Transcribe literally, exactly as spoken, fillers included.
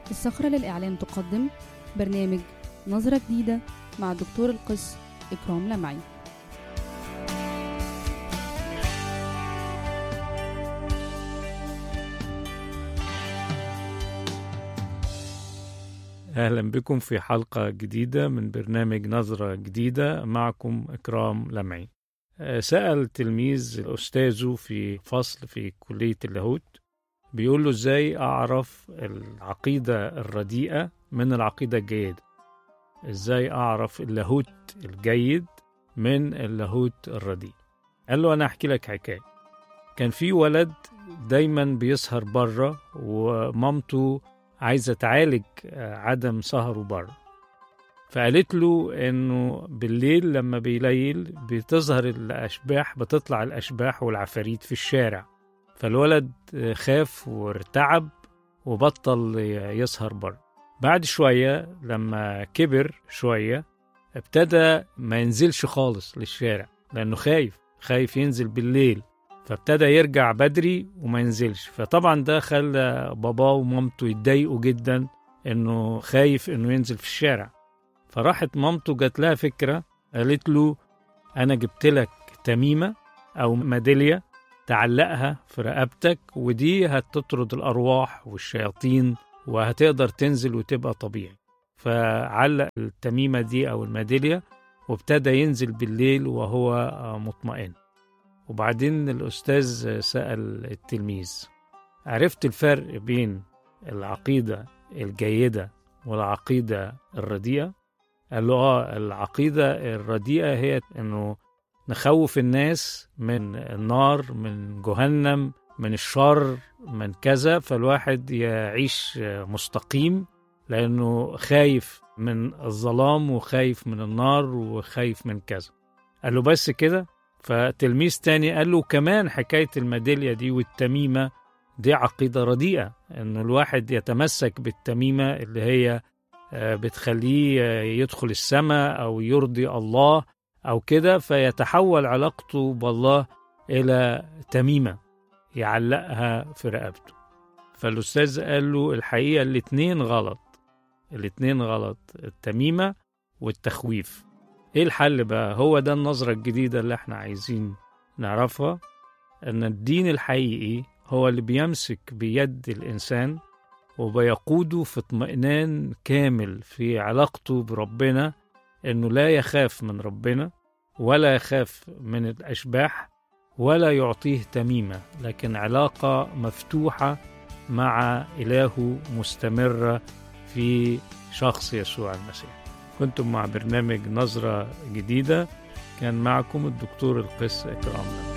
الصخرة للإعلام تقدم برنامج نظرة جديدة مع الدكتور القس إكرام لمعي. أهلا بكم في حلقة جديدة من برنامج نظرة جديدة، معكم إكرام لمعي. سأل تلميذ أستاذه في فصل في كلية اللاهوت، بيقول له إزاي أعرف العقيدة الرديئة من العقيدة الجيدة، إزاي أعرف اللاهوت الجيد من اللاهوت الرديء. قال له أنا أحكي لك حكاية. كان في ولد دايما بيسهر بره، ومامته عايزة تعالج عدم سهره بره، فقالت له إنه بالليل لما بيليل بتظهر الأشباح، بتطلع الأشباح والعفاريت في الشارع. فالولد خاف وارتعب وبطل يسهر بره. بعد شوية لما كبر شوية ابتدى ما ينزلش خالص للشارع، لأنه خايف خايف ينزل بالليل، فابتدى يرجع بدري وما ينزلش. فطبعا ده خلى باباه ومامته يتضايقوا جدا انه خايف انه ينزل في الشارع. فراحت مامته جات لها فكرة، قالت له انا جبت لك تميمة او ميدالية تعلقها في رقبتك، ودي هتطرد الارواح والشياطين وهتقدر تنزل وتبقى طبيعي. فعلق التميمة دي او الميدالية وابتدى ينزل بالليل وهو مطمئن. وبعدين الأستاذ سأل التلميذ، عرفت الفرق بين العقيدة الجيدة والعقيدة الرديئة؟ قال له آه، العقيدة الرديئة هي أنه نخوف الناس من النار، من جهنم، من الشر، من كذا، فالواحد يعيش مستقيم لأنه خايف من الظلام وخايف من النار وخايف من كذا. قال له بس كده؟ فتلميذ تاني قال له كمان حكاية الميدالية دي والتميمة دي عقيدة رديئة، انه الواحد يتمسك بالتميمة اللي هي بتخليه يدخل السماء او يرضي الله او كده، فيتحول علاقته بالله الى تميمة يعلقها في رقبته. فالأستاذ قال له الحقيقة الاتنين غلط، الاتنين غلط، التميمة والتخويف. ايه الحل بقى؟ هو ده النظرة الجديدة اللي احنا عايزين نعرفها، ان الدين الحقيقي هو اللي بيمسك بيد الانسان وبيقوده في اطمئنان كامل في علاقته بربنا، انه لا يخاف من ربنا ولا يخاف من الاشباح ولا يعطيه تميمة، لكن علاقة مفتوحة مع إله مستمرة في شخص يسوع المسيح. كنتم مع برنامج نظرة جديدة، كان معكم الدكتور القس إكرام.